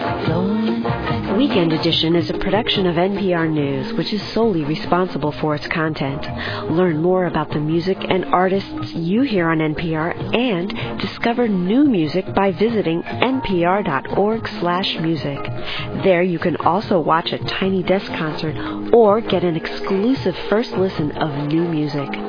Weekend Edition is a production of NPR News, which is solely responsible for its content. Learn more about the music and artists you hear on NPR and discover new music by visiting npr.org/music. There you can also watch a Tiny Desk concert or get an exclusive first listen of new music.